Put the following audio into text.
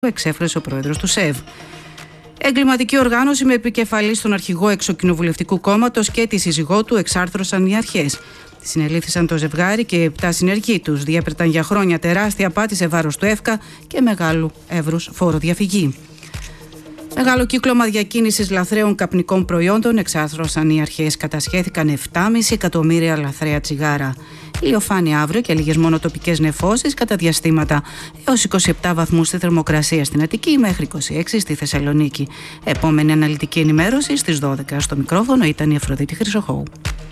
εξέφρασε ο πρόεδρος του ΣΕΒ. Εγκληματική οργάνωση με επικεφαλή στον αρχηγό εξοκοινοβουλευτικού κόμματος και τη σύζυγό του εξάρθρωσαν οι αρχές. Συνελήφθησαν το ζευγάρι και 7 συνεργοί τους. Διέπρεταν για χρόνια τεράστια απάτη σε βάρος του ΕΦΚΑ και μεγάλου εύρους φόροδιαφυγή. Μεγάλο κύκλωμα διακίνησης λαθρέων καπνικών προϊόντων εξάρθρωσαν οι αρχές. Κατασχέθηκαν 7,5 εκατομμύρια λαθρέα τσιγάρα. Ηλιοφάνεια αύριο και λίγες μόνο τοπικές νεφώσεις κατά διαστήματα. Έως 27 βαθμούς στη θερμοκρασία στην Αττική μέχρι 26 στη Θεσσαλονίκη. Επόμενη αναλυτική ενημέρωση στις 12. Στο μικρόφωνο ήταν η Αφροδίτη Χρυσοχώου.